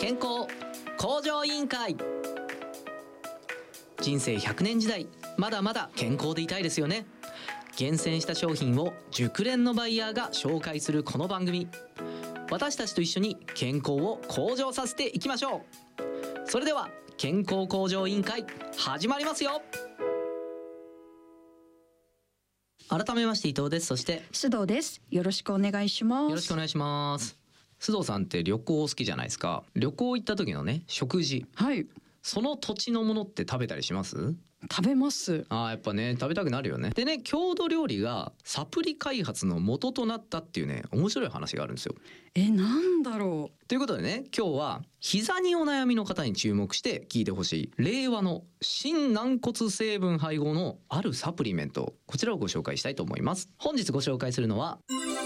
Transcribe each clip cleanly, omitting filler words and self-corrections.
健康向上委員会。人生100年時代、まだまだ健康でいたいですよね。厳選した商品を熟練のバイヤーが紹介するこの番組、私たちと一緒に健康を向上させていきましょう。それでは健康向上委員会始まりますよ。改めまして伊藤です。そして須藤です。よろしくお願いします。 よろしくお願いします。須藤さんって旅行好きじゃないですか。旅行行った時のね、食事、 はい、 その土地のものって食べたりします？ 食べます。 やっぱね、食べたくなるよね。でね、郷土料理がサプリ開発の元となったっていうね、面白い話があるんですよ。 なんだろう。 ということでね、今日は膝にお悩みの方に注目して聞いてほしい令和の新軟骨成分配合のあるサプリメント、こちらをご紹介したいと思います。本日ご紹介するのは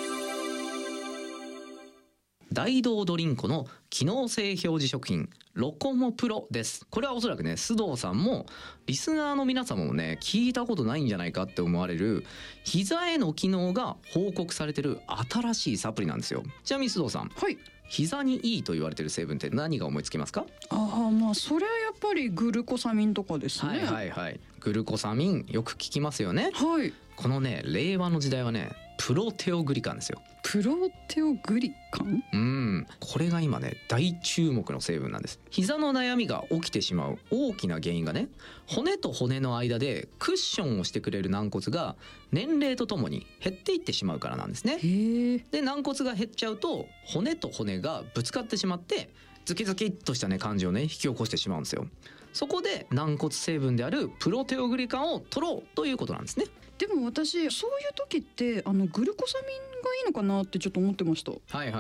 大道ドリンコの機能性表示食品ロコモプロです。これはおそらくね、須藤さんもリスナーの皆様もね、聞いたことないんじゃないかって思われる膝への機能が報告されてる新しいサプリなんですよ。ちなみに須藤さん、 はい、 膝にいいと言われてる成分って何が思いつきますか？ それはやっぱりグルコサミンとかですね。 グルコサミン、よく聞きますよね。 はい。 このね、令和の時代はね、プロテオグリカンですよ。 プロテオグリカン？ これが今ね、大注目の成分なんです。膝の悩みが起きてしまう大きな原因がね、骨と骨の間でクッションをしてくれる軟骨が年齢とともに減っていってしまうからなんですね。で、軟骨が減っちゃうと骨と骨がぶつかってしまってズキズキっとしたね感じをね、引き起こしてしまうんですよ。そこで軟骨成分であるプロテオグリカンを取ろうということなんですね。 でも私そういう時ってグルコサミンがいいのかなってちょっと思ってました。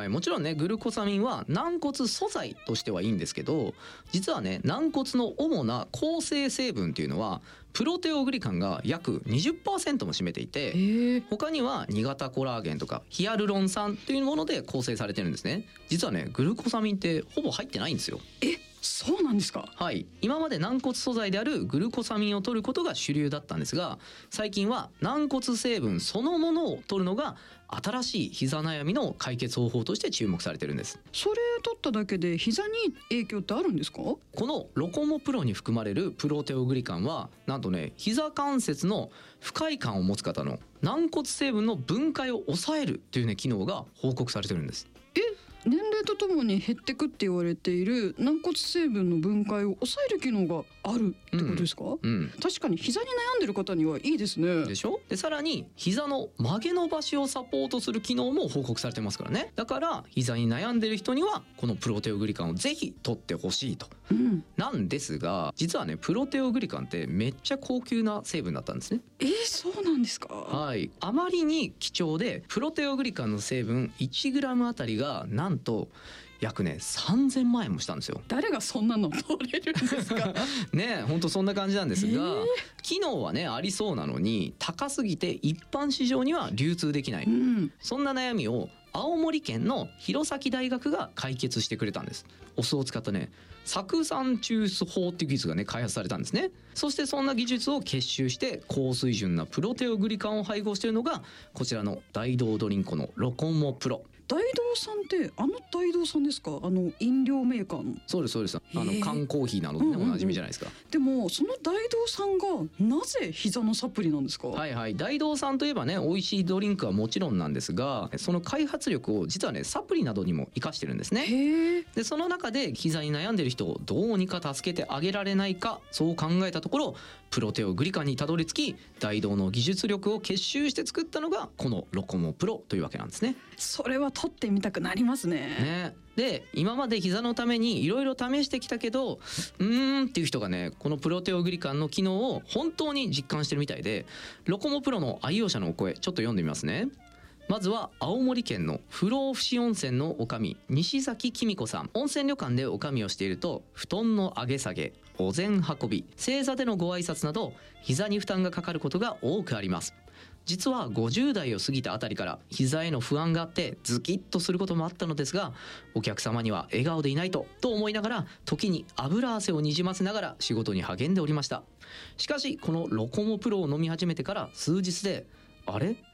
もちろんね、グルコサミンは軟骨素材としてはいいんですけど、実はね、軟骨の主な構成成分っていうのはプロテオグリカンが約 20% も占めていて、他には2型コラーゲンとかヒアルロン酸というもので構成されてるんですね。実はね、グルコサミンってほぼ入ってないんですよ。 そうなんですか？ はい、今まで軟骨素材であるグルコサミンを取ることが主流だったんですが、最近は軟骨成分そのものを取るのが新しい膝悩みの解決方法として注目されてるんです。 それ取っただけで膝に影響ってあるんですか？ このロコモプロに含まれるプロテオグリカンはなんとね、膝関節の不快感を持つ方の軟骨成分の分解を抑えるというね、機能が報告されてるんです。 年齢とともに減ってくって言われている軟骨成分の分解を抑える機能があるってことですか？確かに膝に悩んでる方にはいいですね。 でしょ？で、さらに膝の曲げ伸ばしをサポートする機能も報告されてますからね。だから膝に悩んでる人にはこのプロテオグリカンをぜひ取ってほしいと、なんですが、実はね、プロテオグリカンってめっちゃ高級な成分だったんですね。 そうなんですか？ あまりに貴重で、プロテオグリカンの成分 1g あたりがなんと約ね3000万円もしたんですよ。 誰がそんなの取れるんですか？ ね、本当そんな感じなんですが、機能はねありそうなのに高すぎて一般市場には流通できない、そんな悩みを青森県の弘前大学が解決してくれたんです。お酢を使ったね、酢酸抽出法っていう技術がね開発されたんですね。そしてそんな技術を結集して高水準なプロテオグリカンを配合しているのがこちらの大道ドリンコのロコモプロ。 大道さんって大道さんですか？飲料メーカーの。 そうですそうです。缶コーヒーなどでね、おなじみじゃないですか。 でもその大道さんがなぜ膝のサプリなんですか？ 大道さんといえばね、美味しいドリンクはもちろんなんですが、その開発力を実はねサプリなどにも生かしてるんですね。で、その中で膝に悩んでる人をどうにか助けてあげられないか、そう考えたところプロテオグリカンにたどり着き、大道の技術力を結集して作ったのがこのロコモプロというわけなんですね。 それは取ってみたくなりますね。 で、今まで膝のためにいろいろ試してきたけどっていう人がね、このプロテオグリカンの機能を本当に実感してるみたいで、ロコモプロの愛用者のお声ちょっと読んでみますね。まずは青森県の不老不死温泉の女将西崎紀美子さん。温泉旅館で女将をしていると、布団の上げ下げ、お膳運び、正座でのご挨拶など膝に負担がかかることが多くあります。実は50代を過ぎたあたりから膝への不安があってズキッとすることもあったのですが、お客様には笑顔でいないと思いながら、時に油汗をにじませながら仕事に励んでおりました。しかしこのロコモプロを飲み始めてから数日で、あれ